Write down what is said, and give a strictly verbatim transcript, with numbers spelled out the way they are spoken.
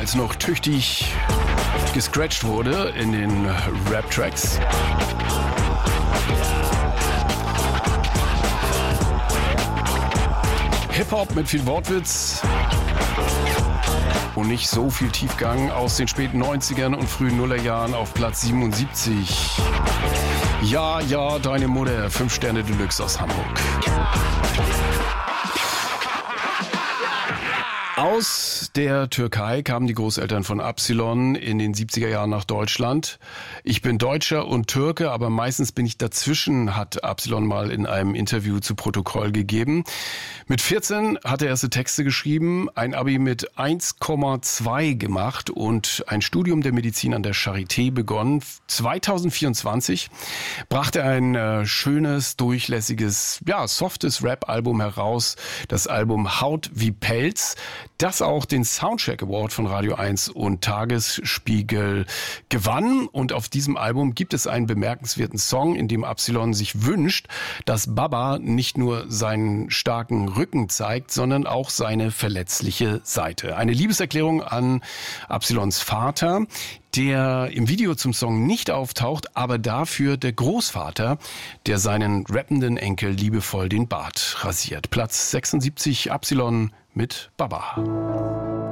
als noch tüchtig gescratcht wurde in den Rap-Tracks. Hip-Hop mit viel Wortwitz und nicht so viel Tiefgang aus den späten neunzigern und frühen Nullerjahren auf Platz siebenundsiebzig. Ja, ja, deine Mutter, fünf Sterne Deluxe aus Hamburg. Aus der Türkei kamen die Großeltern von Absilon in den siebziger Jahren nach Deutschland. Ich bin Deutscher und Türke, aber meistens bin ich dazwischen, hat Absilon mal in einem Interview zu Protokoll gegeben. Mit vierzehn hat er erste Texte geschrieben, ein Abi mit eins Komma zwei gemacht und ein Studium der Medizin an der Charité begonnen. zweitausendvierundzwanzig brachte er ein äh, schönes, durchlässiges, ja, softes Rap-Album heraus, das Album Haut wie Pelz, das auch den Soundcheck Award von Radio eins und Tagesspiegel gewann. Und auf diesem Album gibt es einen bemerkenswerten Song, in dem Absilon sich wünscht, dass Baba nicht nur seinen starken Rücken zeigt, sondern auch seine verletzliche Seite. Eine Liebeserklärung an Absilons Vater, der im Video zum Song nicht auftaucht, aber dafür der Großvater, der seinen rappenden Enkel liebevoll den Bart rasiert. Platz sechsundsiebzig, Absilon mit Baba.